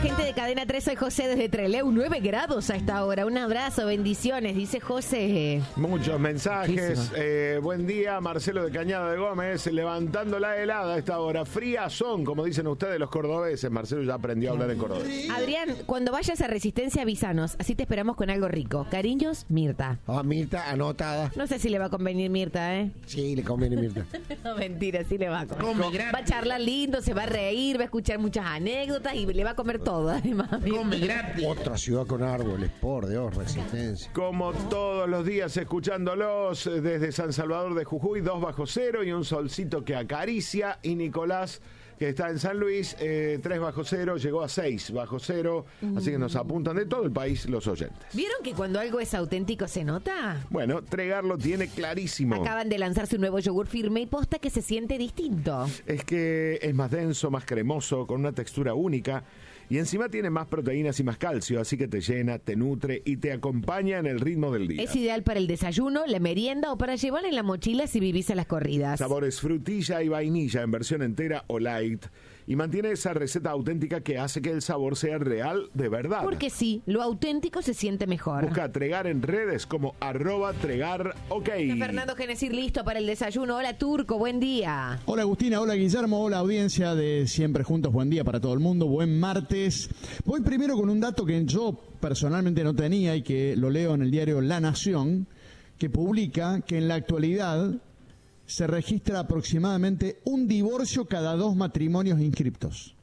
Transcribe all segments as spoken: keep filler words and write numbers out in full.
gente de Cadena tres, soy José desde Trelew, nueve grados a esta hora. Un abrazo, bendiciones, dice José. Muchos mensajes. Eh, buen día, Marcelo de Cañada de Gómez, levantando la helada a esta hora. Frías son, como dicen ustedes los cordobeses. Marcelo ya aprendió a hablar en cordobés. Adrián, cuando vayas a Resistencia, avísanos, así te esperamos con algo rico. Cariños, Mirta. Ah, oh, Mirta, anotada. No sé si le va a convenir Mirta, ¿eh? Sí, le conviene Mirta. No, mentira, sí le va a comer. Va a charlar lindo, se va a reír, va a escuchar muchas anécdotas y le va a comer todo, además. Come gratis. Otra ciudad con árboles, por Dios, Resistencia. Como todos los días, escuchándolos desde San Salvador de Jujuy, dos bajo cero y un solcito que acaricia. Y Nicolás, que está en San Luis, eh, tres bajo cero, llegó a seis bajo cero. Mm. Así que nos apuntan de todo el país los oyentes. ¿Vieron que cuando algo es auténtico se nota? Bueno, Tregar lo tiene clarísimo. Acaban de lanzar su nuevo yogur firme y posta que se siente distinto. Es que es más denso, más cremoso, con una textura única. Y encima tiene más proteínas y más calcio, así que te llena, te nutre y te acompaña en el ritmo del día. Es ideal para el desayuno, la merienda o para llevar en la mochila si vivís a las corridas. Sabores frutilla y vainilla en versión entera o light. Y mantiene esa receta auténtica que hace que el sabor sea real de verdad. Porque sí, lo auténtico se siente mejor. Busca Tregar en redes como arroba Tregar, ok. Fernando Genesir, listo para el desayuno. Hola, Turco, buen día. Hola, Agustina, hola, Guillermo, hola, audiencia de Siempre Juntos, buen día para todo el mundo, buen martes. Voy primero con un dato que yo personalmente no tenía y que lo leo en el diario La Nación, que publica que en la actualidad se registra aproximadamente un divorcio cada dos matrimonios inscriptos.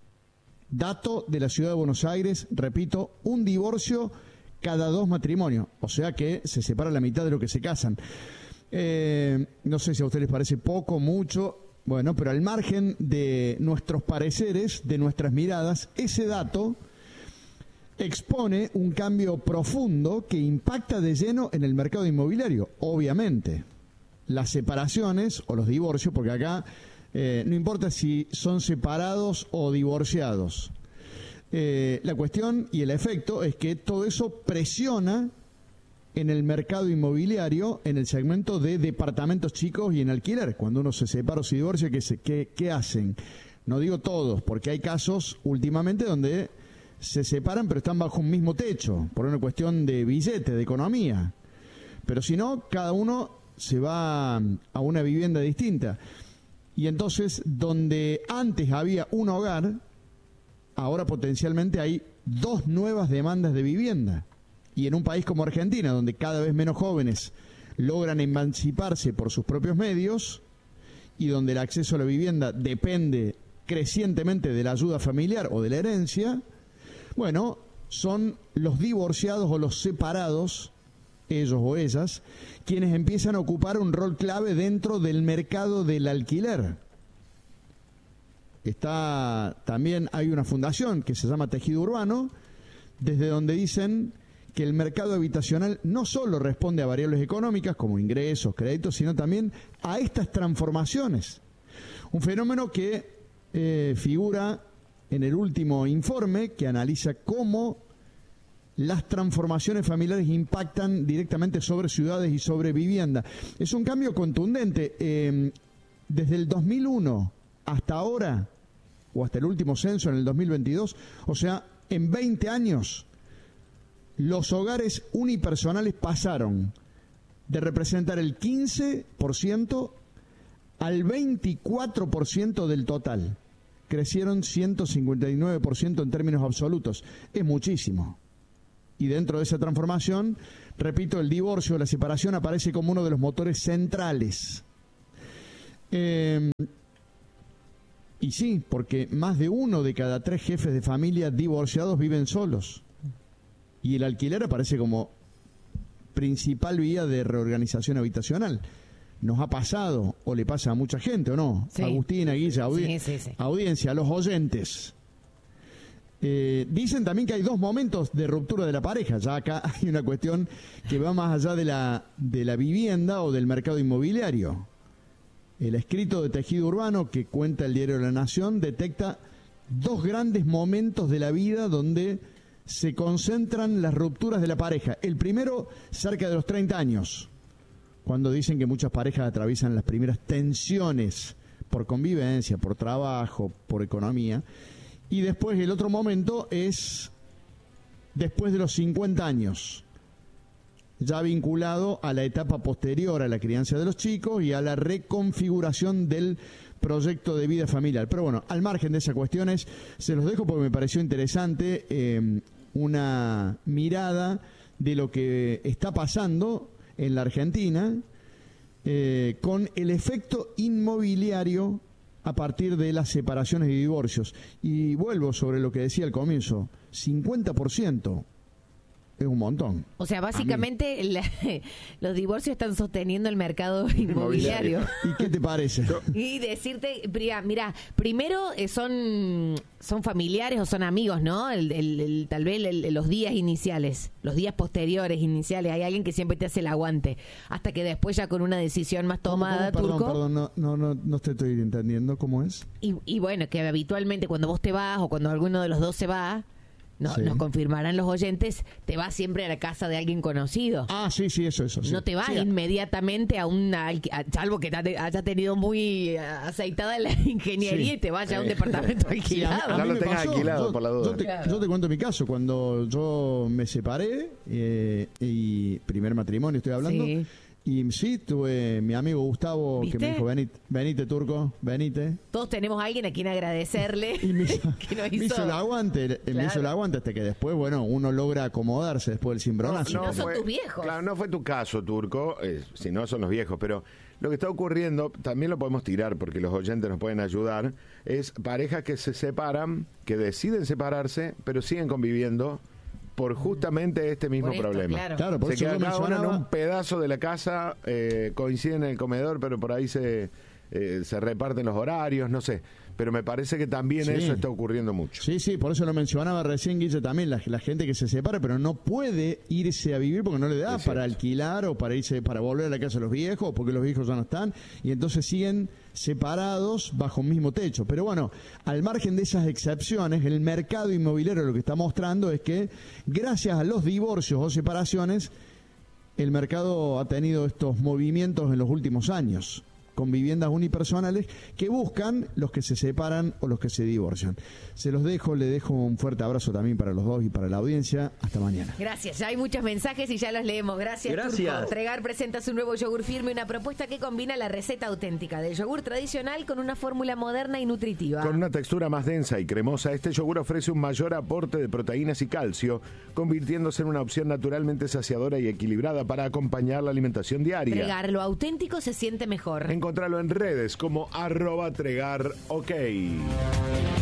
Dato de la ciudad de Buenos Aires, repito, un divorcio cada dos matrimonios, o sea que se separa la mitad de lo que se casan. Eh, no sé si a ustedes les parece poco, mucho, bueno, pero al margen de nuestros pareceres, de nuestras miradas, ese dato expone un cambio profundo que impacta de lleno en el mercado inmobiliario, obviamente. Las separaciones o los divorcios, porque acá eh, no importa si son separados o divorciados. Eh, la cuestión y el efecto es que todo eso presiona en el mercado inmobiliario, en el segmento de departamentos chicos y en alquiler. Cuando uno se separa o se divorcia, ¿qué, se, qué, qué hacen? No digo todos, porque hay casos últimamente donde se separan pero están bajo un mismo techo, por una cuestión de billete, de economía. Pero si no, cada uno se va a una vivienda distinta. Y entonces, donde antes había un hogar, ahora potencialmente hay dos nuevas demandas de vivienda. Y en un país como Argentina, donde cada vez menos jóvenes logran emanciparse por sus propios medios y donde el acceso a la vivienda depende crecientemente de la ayuda familiar o de la herencia, bueno, son los divorciados o los separados, ellos o ellas, quienes empiezan a ocupar un rol clave dentro del mercado del alquiler. Está también hay una fundación que se llama Tejido Urbano, desde donde dicen que el mercado habitacional no solo responde a variables económicas como ingresos, créditos, sino también a estas transformaciones. Un fenómeno que eh, figura en el último informe que analiza cómo las transformaciones familiares impactan directamente sobre ciudades y sobre vivienda. Es un cambio contundente. Eh, desde el dos mil uno hasta ahora, o hasta el último censo en el dos mil veintidós, o sea, en veinte años, los hogares unipersonales pasaron de representar el quince por ciento al veinticuatro por ciento del total. Crecieron ciento cincuenta y nueve por ciento en términos absolutos. Es muchísimo. Y dentro de esa transformación, repito, el divorcio o la separación aparece como uno de los motores centrales. Eh, y sí, porque más de uno de cada tres jefes de familia divorciados viven solos. Y el alquiler aparece como principal vía de reorganización habitacional. Nos ha pasado, o le pasa a mucha gente, ¿o no? Sí. Agustina, Guilla, audi- sí, sí, sí. audiencia, los oyentes. Eh, dicen también que hay dos momentos de ruptura de la pareja. Ya acá hay una cuestión que va más allá de la, de la vivienda o del mercado inmobiliario. El escrito de Tejido Urbano que cuenta el diario La Nación detecta dos grandes momentos de la vida donde se concentran las rupturas de la pareja. El primero, cerca de los treinta años, cuando dicen que muchas parejas atraviesan las primeras tensiones por convivencia, por trabajo, por economía. Y después el otro momento es después de los cincuenta años, ya vinculado a la etapa posterior a la crianza de los chicos y a la reconfiguración del proyecto de vida familiar. Pero bueno, al margen de esas cuestiones, se los dejo porque me pareció interesante eh, una mirada de lo que está pasando en la Argentina eh, con el efecto inmobiliario a partir de las separaciones y divorcios. Y vuelvo sobre lo que decía al comienzo, cincuenta por ciento es un montón. O sea, básicamente la, los divorcios están sosteniendo el mercado inmobiliario. ¿Y qué te parece? Y decirte, mira, primero eh, son son familiares o son amigos, ¿no? El, el, el, tal vez el, los días iniciales, los días posteriores iniciales, hay alguien que siempre te hace el aguante, hasta que después ya con una decisión más tomada, ¿Cómo, cómo? Perdón, Turco. Perdón, no, no, no, no te estoy entendiendo cómo es. Y, y bueno, que habitualmente cuando vos te vas o cuando alguno de los dos se va, No, sí. Nos confirmarán los oyentes, te vas siempre a la casa de alguien conocido. Ah, sí, sí, eso, eso. Sí. No te vas sí. inmediatamente a una, salvo que te haya tenido muy aceitada la ingeniería sí. y te vaya a un departamento alquilado. Sí, a mí, a mí lo tengas pasó. alquilado yo, por la duda. Yo te, Claro. yo te cuento mi caso. Cuando yo me separé, eh, y primer matrimonio estoy hablando, Sí. y sí, tuve mi amigo Gustavo ¿Viste? que me dijo, venite, venite Turco, venite. Todos tenemos a alguien a quien agradecerle Y me hizo, que nos me hizo. hizo el aguante, Claro. me hizo el aguante hasta que después, bueno, uno logra acomodarse después del cimbronazo. no son tus viejos. Claro, no fue tu caso, Turco, eh, si no son los viejos, pero lo que está ocurriendo, también lo podemos tirar porque los oyentes nos pueden ayudar, es parejas que se separan, que deciden separarse, pero siguen conviviendo por justamente este mismo Por esto, problema. claro. Claro, por Se eso queda yo cada uno en mencionaba- un pedazo de la casa, eh, coinciden en el comedor, pero por ahí se, eh, se reparten los horarios, no sé. Pero me parece que también Sí. eso está ocurriendo mucho. Sí, sí, por eso lo mencionaba recién, Guille, también la, la gente que se separa, pero no puede irse a vivir porque no le da Es para cierto. alquilar o para irse para volver a la casa de los viejos, porque los viejos ya no están, y entonces siguen separados bajo un mismo techo. Pero bueno, al margen de esas excepciones, el mercado inmobiliario lo que está mostrando es que gracias a los divorcios o separaciones, el mercado ha tenido estos movimientos en los últimos años, con viviendas unipersonales que buscan los que se separan o los que se divorcian. Se los dejo, le dejo un fuerte abrazo también para los dos y para la audiencia. Hasta mañana. Gracias, ya hay muchos mensajes y ya los leemos. Gracias, Gracias. Turco. Tregar presenta su nuevo yogur firme, una propuesta que combina la receta auténtica del yogur tradicional con una fórmula moderna y nutritiva. Con una textura más densa y cremosa, este yogur ofrece un mayor aporte de proteínas y calcio, convirtiéndose en una opción naturalmente saciadora y equilibrada para acompañar la alimentación diaria. Tregar, lo auténtico se siente mejor. Encontralo en redes como arroba tregar ok.